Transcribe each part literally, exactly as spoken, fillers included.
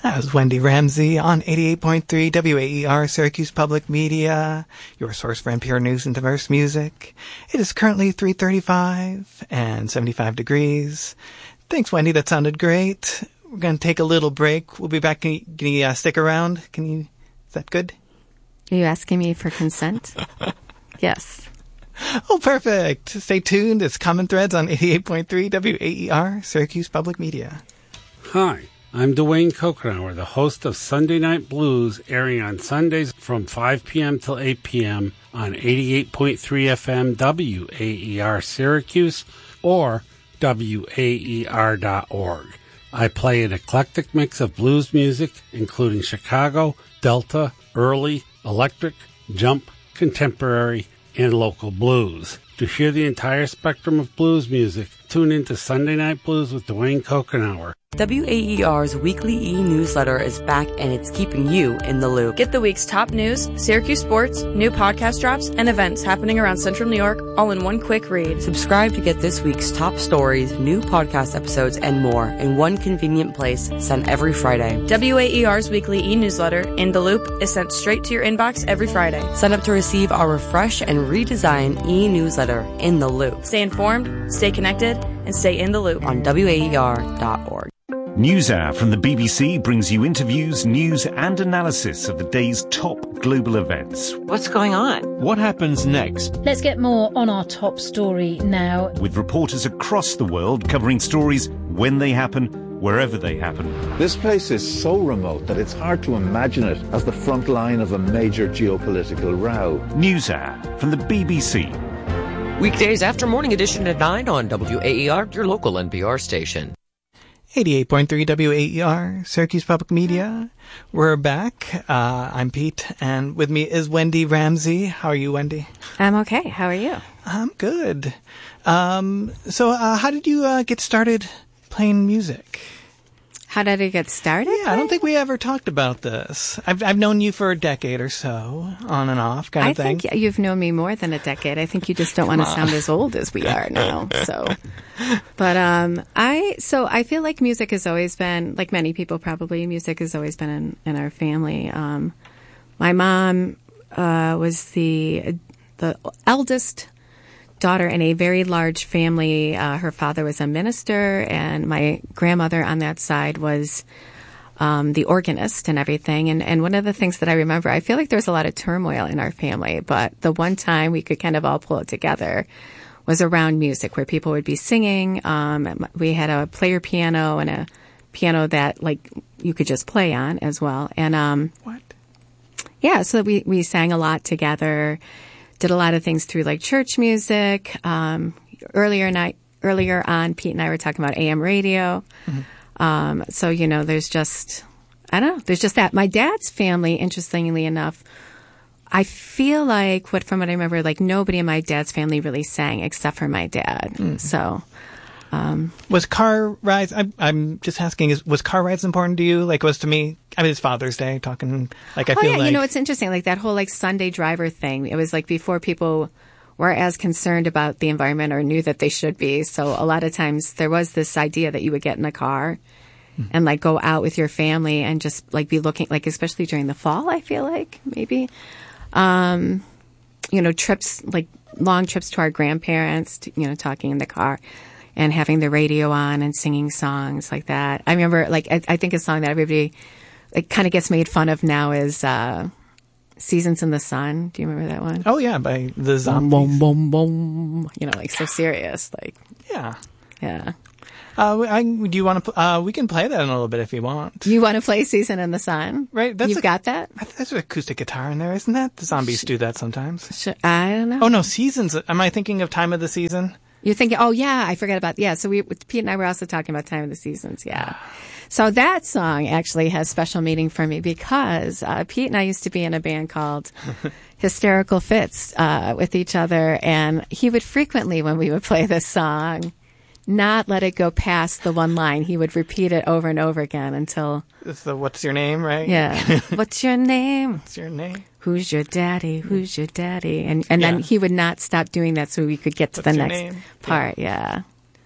That was Wendy Ramsey on eighty-eight point three W A E R Syracuse Public Media, your source for N P R news and diverse music. It is currently three thirty-five and seventy-five degrees. Thanks, Wendy. That sounded great. We're going to take a little break. We'll be back. Can you, can you uh, stick around? Can you? Is that good? Are you asking me for consent? Yes. Oh, perfect. Stay tuned. It's Common Threads on eighty-eight point three W A E R Syracuse Public Media. Hi. I'm Dwayne Kokenauer, the host of Sunday Night Blues, airing on Sundays from five p.m. till eight p.m. on eighty-eight point three F M W A E R Syracuse or W A E R dot org. I play an eclectic mix of blues music, including Chicago, Delta, early, electric, jump, contemporary, and local blues. To hear the entire spectrum of blues music, tune in to Sunday Night Blues with Dwayne Kokenauer. W A E R's weekly e-newsletter is back, and it's keeping you in the loop. Get the week's top news, Syracuse sports, new podcast drops, and events happening around Central New York, all in one quick read. Subscribe to get this week's top stories, new podcast episodes, and more in one convenient place, sent every Friday. W A E R's weekly e-newsletter, In the Loop, is sent straight to your inbox every Friday. Sign up to receive our refreshed and redesigned e-newsletter, In the Loop. Stay informed, stay connected, and stay in the loop on W A E R dot org. NewsHour from the B B C brings you interviews, news and analysis of the day's top global events. What's going on? What happens next? Let's get more on our top story now. With reporters across the world covering stories when they happen, wherever they happen. This place is so remote that it's hard to imagine it as the front line of a major geopolitical row. NewsHour from the B B C. Weekdays after Morning Edition at nine on W A E R, your local N P R station. eighty-eight point three W A E R, Syracuse Public Media. We're back. Uh, I'm Pete, and with me is Wendy Ramsey. How are you, Wendy? I'm okay. How are you? I'm good. Um, so, uh, how did you uh, get started playing music? How did it get started? Yeah, I don't think we ever talked about this. I've I've known you for a decade or so, on and off kind of I thing. I think you've known me more than a decade. I think you just don't want to sound as old as we are now. So, but um, I so I feel like music has always been, like many people probably, music has always been in, in our family. Um, my mom uh, was the the eldest daughter in a very large family. Uh, her father was a minister, and my grandmother on that side was um, the organist and everything. And, and one of the things that I remember, I feel like there was a lot of turmoil in our family, but the one time we could kind of all pull it together was around music, where people would be singing. Um, we had a player piano and a piano that like you could just play on as well. And um, what? Yeah, so we we sang a lot together. Did a lot of things through like church music. Um, earlier night, earlier on, Pete and I were talking about A M radio. Mm-hmm. Um, so, you know, there's just, I don't know, there's just that. My dad's family, interestingly enough, I feel like what, from what I remember, like nobody in my dad's family really sang except for my dad. Mm-hmm. So, um, was car rides, I'm, I'm just asking, is, was car rides important to you? Like it was to me, I mean, it's Father's Day talking, like I oh, feel yeah, like. You know, it's interesting, like that whole like Sunday driver thing. It was like before people were as concerned about the environment or knew that they should be. So a lot of times there was this idea that you would get in a car mm-hmm. and like go out with your family and just like be looking, like especially during the fall, I feel like maybe, um, you know, trips, like long trips to our grandparents, to, you know, talking in the car. And having the radio on and singing songs like that. I remember, like, I, I think a song that everybody, it kind of gets made fun of now is uh, Seasons in the Sun. Do you remember that one? Oh, yeah, by the Zombies. Boom, boom, boom, boom. You know, like, so serious. Like, yeah. Yeah. Uh, I, do you want to, uh, we can play that in a little bit if you want. You want to play Season in the Sun? Right. That's You've a, got that? There's an acoustic guitar in there, isn't that? The Zombies do that sometimes. Should, I don't know. Oh, no, Seasons. Am I thinking of Time of the Season? You're thinking, oh, yeah, I forgot about, yeah. So we, Pete and I were also talking about Time of the Seasons, yeah. So that song actually has special meaning for me because uh, Pete and I used to be in a band called Hysterical Fits uh, with each other. And he would frequently, when we would play this song, not let it go past the one line. He would repeat it over and over again until... It's the what's your name, right? Yeah. What's your name? What's your name? Who's your daddy? Who's your daddy? And and yeah. then he would not stop doing that so we could get to what's the your next name? part. Yeah. yeah.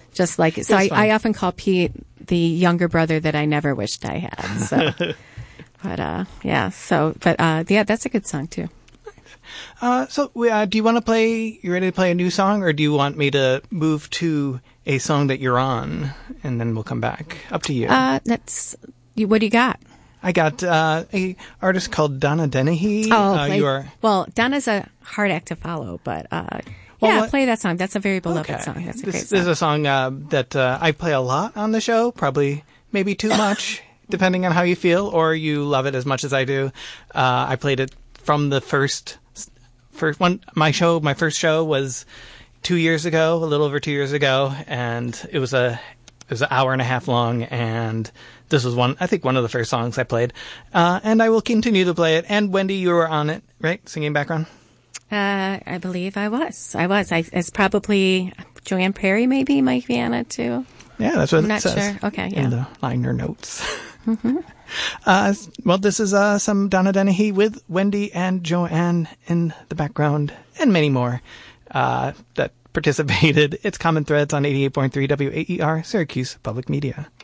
Just like, so I, fun. I often call Pete the younger brother that I never wished I had. So, but, uh, yeah, so, but, uh, yeah, that's a good song too. Uh, so, uh, do you want to play, you ready to play a new song, or do you want me to move to a song that you're on, and then we'll come back? Up to you. Uh, that's, you, what do you got? I got, uh, a artist called Donna Dennehy. Oh, uh, play, you are, well, Donna's a hard act to follow, but, uh, Well, yeah, what- play that song. That's a very beloved okay. song. That's a this, great this song. is a song, uh, that, uh, I play a lot on the show, probably, maybe too much, depending on how you feel, or you love it as much as I do. Uh, I played it from the first, first one, my show, my first show was two years ago, a little over two years ago, and it was a, it was an hour and a half long, and this was one, I think one of the first songs I played. Uh, and I will continue to play it. And Wendy, you were on it, right? Singing background? Uh, I believe I was. I was. I, it's probably Joanne Perry, maybe, might be on it too. Yeah, that's what I'm it not says. sure. Okay, yeah. In the liner notes. uh, well, this is uh, some Donna Dennehy with Wendy and Joanne in the background, and many more uh, that participated. It's Common Threads on eighty-eight point three W A E R, Syracuse Public Media.